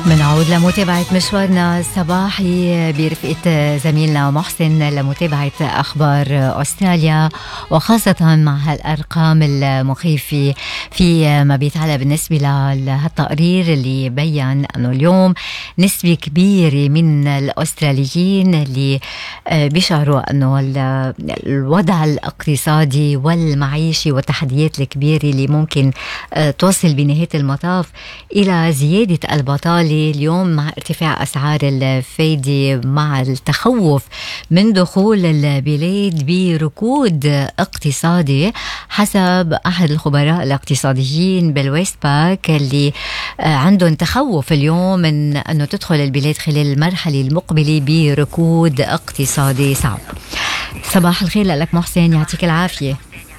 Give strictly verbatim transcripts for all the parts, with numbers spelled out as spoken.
منعود لمتابعة مشوارنا الصباحي برفقة زميلنا محسن لمتابعة أخبار أستراليا، وخاصة مع هالأرقام المخيفة في ما بيتعلق بالنسبة لهالتقرير اللي بيّن أنه اليوم نسبة كبيرة من الأستراليين اللي بيشعروا أنه الوضع الاقتصادي والمعيشي والتحديات الكبيرة اللي ممكن توصل بنهاية المطاف إلى زيادة البطالة اليوم مع ارتفاع أسعار الفايدة، مع التخوف من دخول البلاد بركود اقتصادي حسب أحد الخبراء الاقتصاديين بالويست باك اللي عندهم تخوف اليوم من أنه تدخل البلاد خلال المرحلة المقبلة بركود اقتصادي صعب. صباح الخير لك محسن، يعطيك العافية.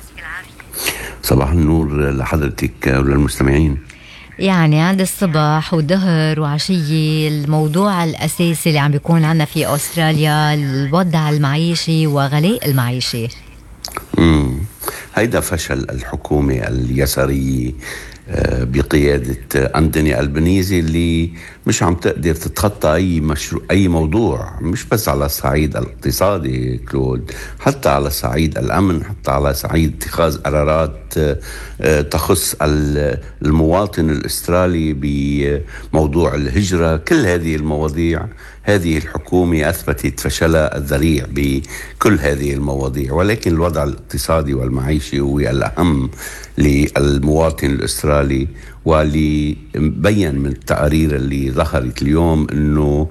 صباح النور لحضرتك وللمستمعين. يعني عند الصبح وظهر وعشية الموضوع الأساسي اللي عم بيكون عنا في أستراليا الوضع المعيشي وغلاء المعيشي. امم هيدا فشل الحكومة اليسارية بقيادة أنتوني ألبانيزي اللي مش عم تقدر تتخطى أي مشروع أي موضوع، مش بس على الصعيد الاقتصادي كلود، حتى على صعيد الأمن، حتى على صعيد اتخاذ قرارات تخص المواطن الأسترالي بموضوع الهجرة. كل هذه المواضيع هذه الحكومة أثبتت فشلها الذريع بكل هذه المواضيع، ولكن الوضع الاقتصادي والمعيشي هو الأهم للمواطن الأسترالي. واللي بيّن من التقارير اللي ظهرت اليوم أنه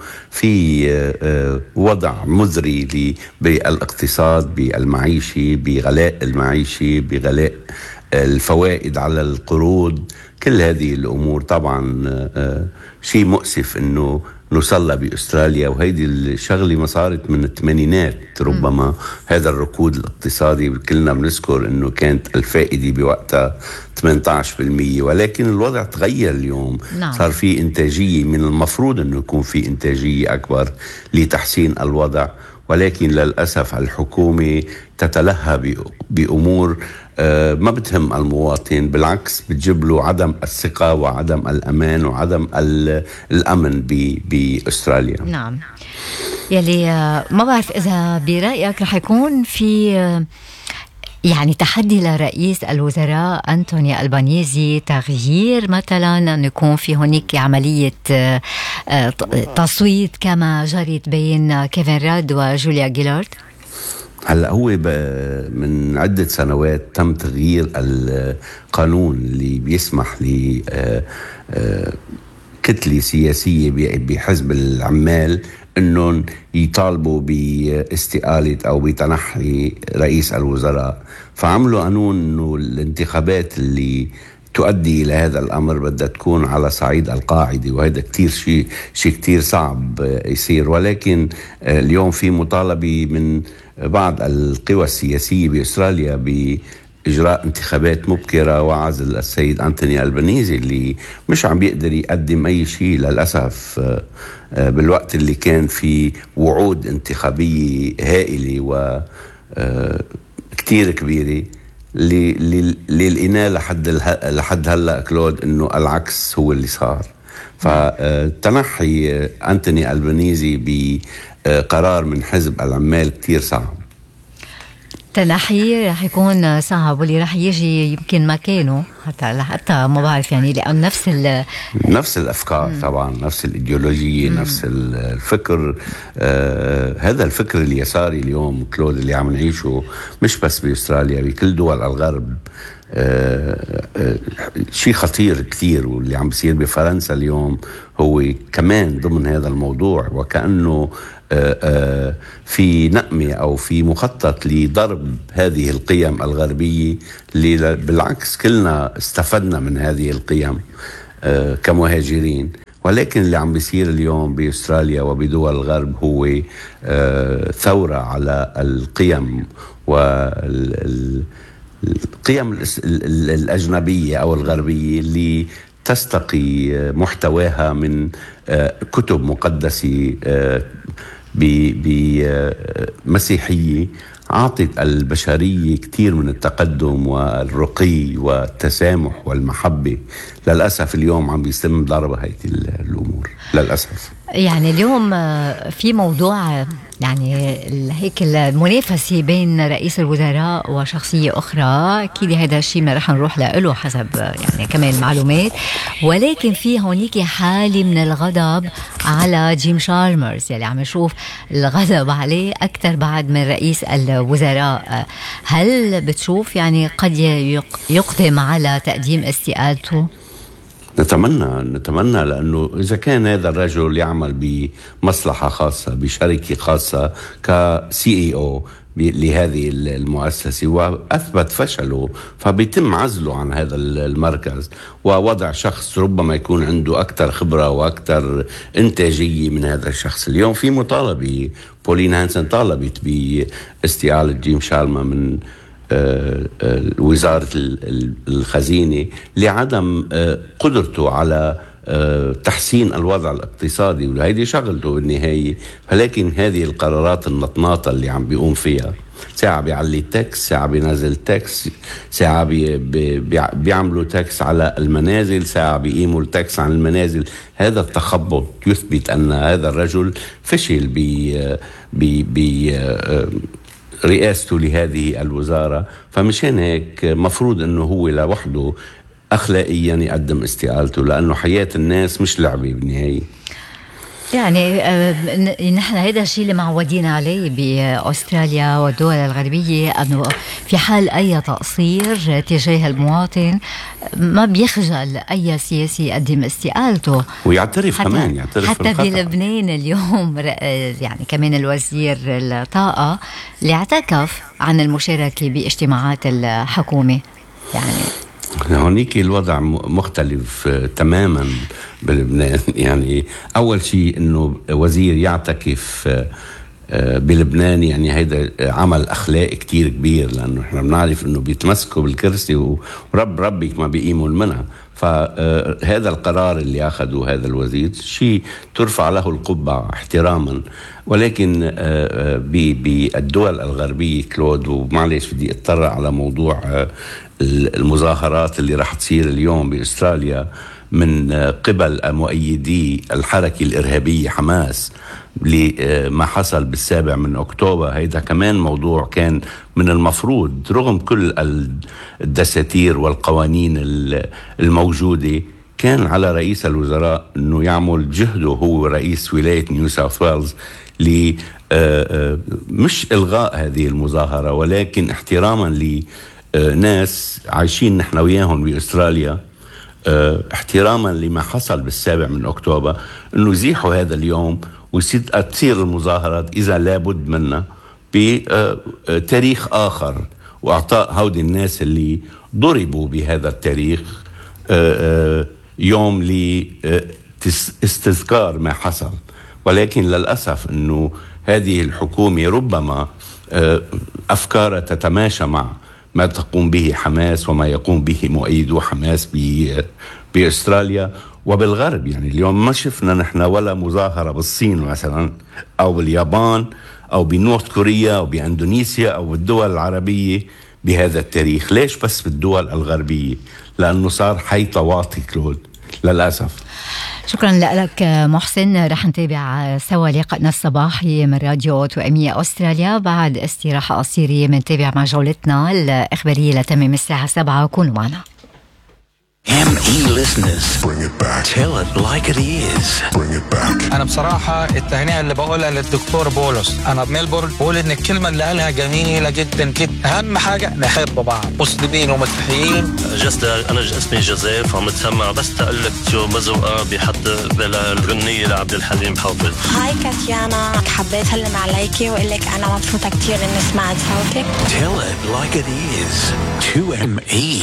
في وضع مزري بالاقتصاد، بالمعيشي، بغلاء المعيشي، بغلاء الفوائد على القروض. كل هذه الأمور طبعا شيء مؤسف أنه نوصل بأستراليا، وهيدي الشغلة ما صارت من الثمانينات ربما. م. هذا الركود الاقتصادي كلنا بنذكر أنه كانت الفائدة بوقتها ثمانية عشر بالمية، ولكن الوضع تغير اليوم. نعم. صار في إنتاجية، من المفروض أنه يكون في إنتاجية أكبر لتحسين الوضع، ولكن للأسف الحكومة تتلهى بأمور ما بتهم المواطن، بالعكس بتجيب له عدم الثقة وعدم الأمان وعدم الأمن بأستراليا. نعم، يلي ما بعرف إذا برأيك رح يكون في يعني تحدي لرئيس الوزراء أنتوني ألبانيزي تغيير مثلا أن يكون في هناك عملية تصويت كما جرت بين كيفن راد وجوليا جيلارد. هلا هو من عدة سنوات تم تغيير القانون اللي بيسمح ل كتلة سياسية بحزب العمال انهم يطالبوا باستقالة او بتنحي رئيس الوزراء. فعملوا قانون انه الانتخابات اللي تؤدي إلى هذا الأمر بدها تكون على صعيد القاعدة، وهذا كتير شيء شيء كتير صعب يصير. ولكن اليوم في مطالبة من بعض القوى السياسية بأستراليا بإجراء انتخابات مبكرة وعزل السيد أنتوني ألبانيزي اللي مش عم بيقدر يقدم أي شيء للأسف بالوقت اللي كان في وعود انتخابية هائلة وكتير كبيرة. للإناء لحد لحد هلا كلود انه العكس هو اللي صار. فتنحي أنتوني ألبانيزي بقرار من حزب العمال كتير صعب. تنحي رح يكون صعب، واللي رح يجي يمكن مكانه حتى حتى ما بعرف يعني، لأن نفس ال نفس الأفكار. مم. طبعا نفس الإيديولوجية. مم. نفس الفكر. آه هذا الفكر اليساري اليوم كلود اللي عم نعيشه مش بس بأستراليا، بكل دول الغرب. آه آه شيء خطير كثير، واللي عم بيصير بفرنسا اليوم هو كمان ضمن هذا الموضوع، وكأنه آه آه في نقمة أو في مخطط لضرب هذه القيم الغربية اللي بالعكس كلنا استفدنا من هذه القيم آه كمهاجرين. ولكن اللي عم بيصير اليوم بأستراليا وبدول الغرب هو آه ثورة على القيم والقيم الأجنبية أو الغربية اللي تستقي محتواها من آه كتب مقدسة آه بمسيحية أعطت البشرية كتير من التقدم والرقي والتسامح والمحبة. للأسف اليوم عم بيتم ضربها هيك الأمور للأسف. يعني اليوم في موضوع يعني هيك المنافسة بين رئيس الوزراء وشخصية أخرى، أكيد هذا الشيء ما رح نروح له حسب يعني كمان معلومات، ولكن في هونيك حالة من الغضب على جيم شالمرز، يعني عم نشوف الغضب عليه أكثر بعد من رئيس الوزراء. هل بتشوف يعني قد يقدم على تقديم استقالته؟ نتمنى نتمنى لأنه إذا كان هذا الرجل يعمل بمصلحة خاصة بشركة خاصة كسي اي او لهذه المؤسسة وأثبت فشله، فبيتم عزله عن هذا المركز ووضع شخص ربما يكون عنده أكثر خبرة وأكثر إنتاجية من هذا الشخص. اليوم في مطالبة، بولين هانسن طالبت باستقالة جيم شالما من وزارة الخزينة لعدم قدرته على تحسين الوضع الاقتصادي، وهذه شغلته بالنهاية. ولكن هذه القرارات النطناطة اللي عم بيقوم فيها، ساعة بيعلي التاكس، ساعة بينزل تاكس، ساعة بي بي بيعملوا تاكس على المنازل، ساعة بيقيموا التاكس عن المنازل. هذا التخبط يثبت أن هذا الرجل فشل بي بي بي رئاسته لهذه الوزارة. فمشان هيك مفروض أنه هو لوحده أخلاقيا يقدم استقالته، لأنه حياة الناس مش لعبة بالنهاية. يعني آه نحن هذا الشيء اللي معودين عليه بأستراليا والدول الغربية، أنه في حال أي تقصير تجاه المواطن ما بيخجل أي سياسي يقدم استقالته ويعترف حتى كمان يعترف حتى بلبنان اليوم يعني كمان الوزير الطاقة اللي اعتكف عن المشاركة باجتماعات الحكومة. يعني هونيك الوضع مختلف تماما بلبنان. يعني أول شيء أنه وزير يعتكف بلبنان، يعني هيدا عمل أخلاقي كتير كبير، لأنه احنا بنعرف أنه بيتمسكوا بالكرسي ورب ربك ما بيقيموا المنع. فهذا القرار اللي أخذه هذا الوزير شيء ترفع له القبعة احتراما. ولكن بالدول الغربية كلود، ومعليش بدي اضطر على موضوع المظاهرات اللي راح تصير اليوم بأستراليا من قبل مؤيدي الحركة الإرهابية حماس لما حصل بالسابع من أكتوبر. هيدا كمان موضوع كان من المفروض رغم كل الدساتير والقوانين الموجودة كان على رئيس الوزراء أنه يعمل جهده هو رئيس ولاية نيو ساوث ويلز ل مش إلغاء هذه المظاهرة، ولكن احتراما لناس عايشين نحن وياهم بأستراليا، احتراما لما حصل بالسابع من أكتوبر، أنه يزيحوا هذا اليوم وتصير المظاهرات إذا لابد منها بتاريخ آخر، وأعطاء هؤلاء الناس اللي ضربوا بهذا التاريخ يوم لاستذكار ما حصل. ولكن للأسف أنه هذه الحكومة ربما أفكارها تتماشى مع ما تقوم به حماس وما يقوم به مؤيدو حماس بأستراليا وبالغرب. يعني اليوم ما شفنا نحن ولا مظاهرة بالصين مثلا أو باليابان أو بنورث كوريا أو بأندونيسيا أو بالدول العربية بهذا التاريخ. ليش بس بالدول الغربية؟ لأنه صار حي تواطي كلود للأسف. شكرا لك محسن. رح نتابع سوا لقائنا الصباحي من راديو توأمية أستراليا. بعد استراحة قصيرة منتابع مع جولتنا الإخبارية لتمام الساعة سبعة. كونوا معنا. إم إي listeners, bring it back. Tell it like it is. Bring it back. أنا بصراحة التهنئة اللي بقولها للدكتور بولس، أنا بميلبورن بقول إن الكلمة اللي قالها جميلة جدا جدا. أهم حاجة نحب بعض، مسلمين ومسيحيين. جست أنا اسمي جوزيف وعم تسمع بس تقلك شو مزوقة بحد بلا الغنية لعبد الحليم حافظ. هاي كاتيانا، حبيت أسلم عليكي وأقول لك أنا مبسوطة كتير إني سمعت صوتك. Tell it like it is. تو إم إي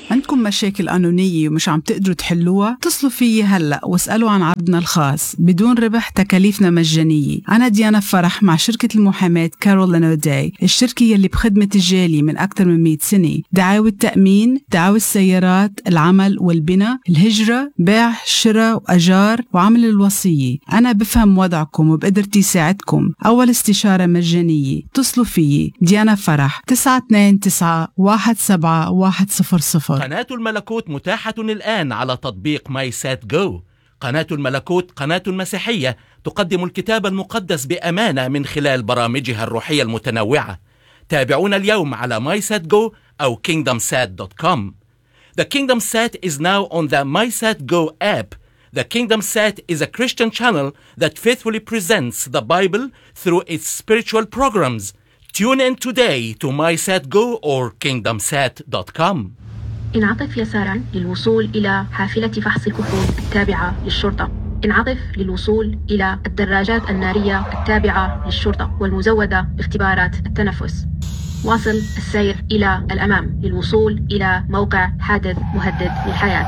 عندكم مشاكل قانونية ومش عم تقدروا تحلوها؟ اتصلوا فيي هلأ واسألوا عن عرضنا الخاص بدون ربح، تكاليفنا مجانية. أنا ديانا فرح مع شركة المحاماة كارولين أوداي، الشركة يلي بخدمة الجالية من أكثر من مئة سنة. دعاوى التأمين، دعاوى السيارات، العمل والبناء، الهجرة، بيع، شراء وأجار، وعمل الوصية. أنا بفهم وضعكم وبقدرتي ساعدكم. أول استشارة مجانية. اتصلوا فيي ديانا فرح تسعة اثنين تسعة واحد سبعة واحد صفر صفر. قناة الملكوت متاحة الآن على تطبيق ماي سات جو. قناة الملكوت قناة مسيحية تقدم الكتاب المقدس بأمانة من خلال برامجها الروحية المتنوعة. تابعونا اليوم على ماي سات جو أو كينغدم سات دوت كوم. The Kingdom Sat is now on the MySatGo app. The Kingdom Sat is a Christian channel that faithfully presents the Bible through its spiritual programs. Tune in today to MySatGo or kingdom sat dot com. انعطف يسارا للوصول إلى حافلة فحص الكحول التابعة للشرطة. انعطف للوصول إلى الدراجات النارية التابعة للشرطة والمزودة باختبارات التنفس. واصل السير إلى الأمام للوصول إلى موقع حادث مهدد للحياة.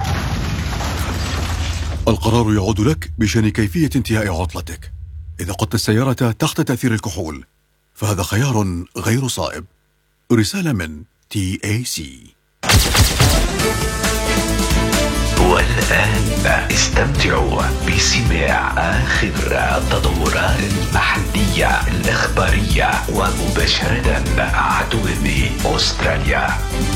القرار يعود لك بشأن كيفية انتهاء عطلتك. إذا قدت السيارة تحت تأثير الكحول فهذا خيار غير صائب. رسالة من تي إيه سي. والآن استمتعوا بسماع آخر التطورات المحلية الإخبارية ومباشرة مع دوامي أستراليا.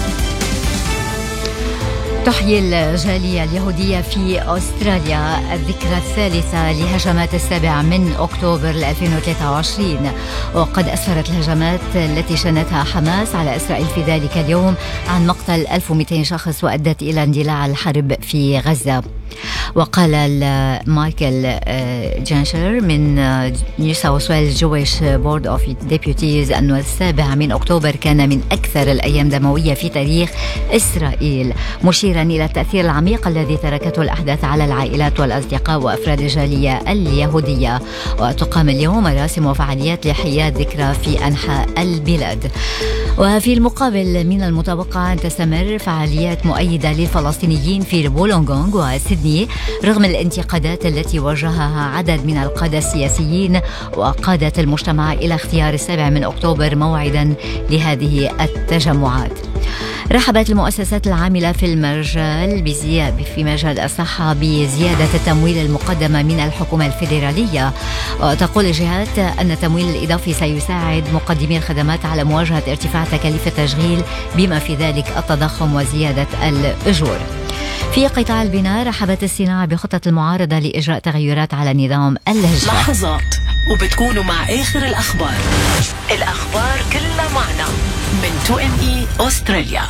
تحيي الجالية اليهودية في أستراليا الذكرى الثالثة لهجمات السابع من أكتوبر ألفين وثلاثة وعشرين، وقد أسفرت الهجمات التي شنتها حماس على إسرائيل في ذلك اليوم عن مقتل ألف ومئتين شخص وأدت إلى اندلاع الحرب في غزة. وقال مايكل جانشر من نيو ساوث ويلز جويش بورد اوف ديبيوتيز أن السابع من أكتوبر كان من أكثر الأيام دموية في تاريخ إسرائيل، مشيرا إلى التأثير العميق الذي تركته الأحداث على العائلات والأصدقاء وأفراد الجالية اليهودية. وتقام اليوم مراسم وفعاليات لإحياء الذكرى في أنحاء البلاد. وفي المقابل من المتوقع أن تستمر فعاليات مؤيدة للفلسطينيين في بولونغونغ وسيدني رغم الانتقادات التي وجهها عدد من القادة السياسيين وقادة المجتمع إلى اختيار السابع من أكتوبر موعدا لهذه التجمعات. رحبت المؤسسات العاملة في المجال بزيادة في مجال الصحة بزيادة التمويل المقدمة من الحكومة الفيدرالية، وتقول الجهات أن التمويل الإضافي سيساعد مقدمي الخدمات على مواجهة ارتفاع تكاليف التشغيل بما في ذلك التضخم وزيادة الأجور. في قطاع البناء رحبت الصناعة بخطة المعارضة لإجراء تغيرات على نظام الهجرة. لحظات وبتكونوا مع آخر الأخبار. الأخبار كلها معنا من تو إم إي أستراليا.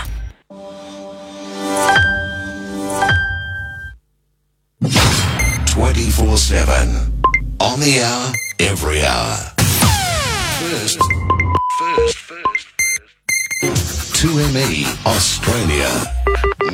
twenty-four seven on the hour, every hour. First, first, first, first. two M E Australia.